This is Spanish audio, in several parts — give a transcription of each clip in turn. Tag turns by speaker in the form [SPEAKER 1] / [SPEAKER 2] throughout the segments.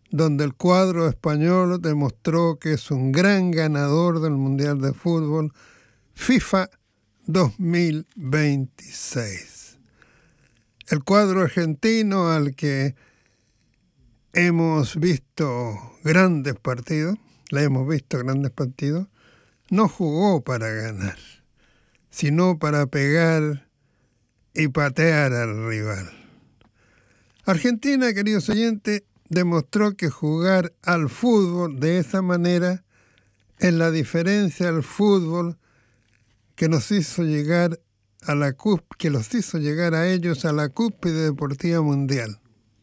[SPEAKER 1] donde el cuadro español demostró que es un gran ganador del Mundial de Fútbol FIFA 2026. El cuadro argentino, al que hemos visto grandes partidos, no jugó para ganar, sino para pegar y patear al rival. Argentina, queridos oyentes, demostró que jugar al fútbol de esa manera es la diferencia al fútbol que los hizo llegar a ellos a la cúspide deportiva mundial.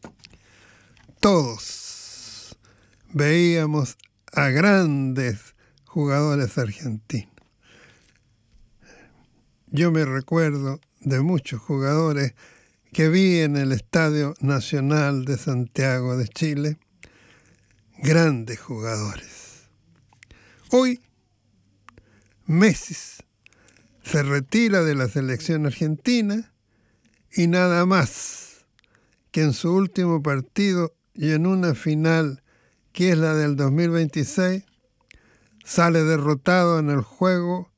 [SPEAKER 1] Todos veíamos a grandes jugadores argentinos. Yo me recuerdo de muchos jugadores que vi en el Estadio Nacional de Santiago de Chile, grandes jugadores. Hoy, Messi se retira de la selección argentina y nada más que en su último partido y en una final que es la del 2026, sale derrotado en el juego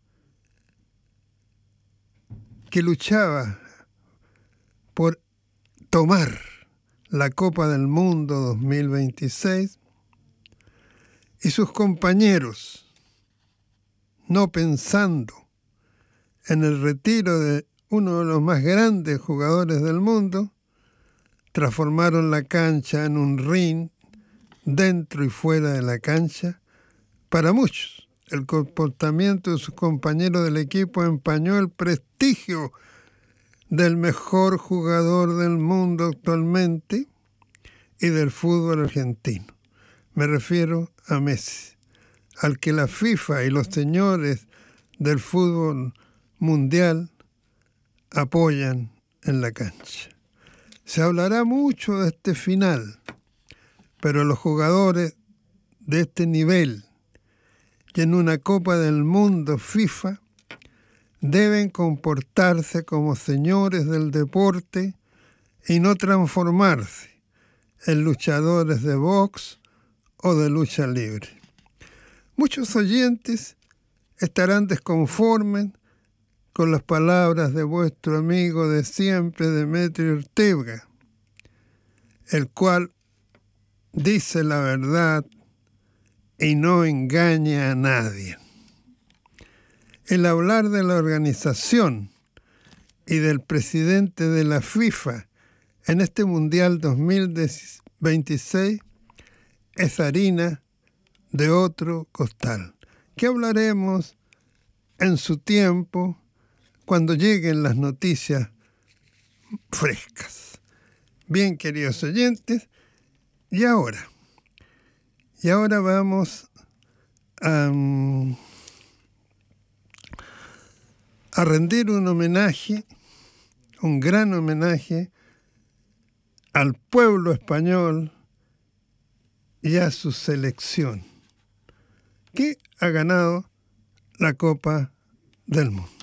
[SPEAKER 1] que luchaba por tomar la Copa del Mundo 2026 y sus compañeros, no pensando en el retiro de uno de los más grandes jugadores del mundo, transformaron la cancha en un ring dentro y fuera de la cancha. Para muchos, el comportamiento de sus compañeros del equipo empañó el prestigio del mejor jugador del mundo actualmente y del fútbol argentino. Me refiero a Messi, al que la FIFA y los señores del fútbol mundial apoyan en la cancha. Se hablará mucho de este final, pero los jugadores de este nivel y en una Copa del Mundo FIFA deben comportarse como señores del deporte y no transformarse en luchadores de box o de lucha libre. Muchos oyentes estarán desconformes con las palabras de vuestro amigo de siempre, Demetrio Ortega, el cual dice la verdad y no engaña a nadie. El hablar de la organización y del presidente de la FIFA en este Mundial 2026 es harina de otro costal, que hablaremos en su tiempo cuando lleguen las noticias frescas. Bien, queridos oyentes, y ahora vamos a rendir un gran homenaje al pueblo español y a su selección, que ha ganado la Copa del Mundo.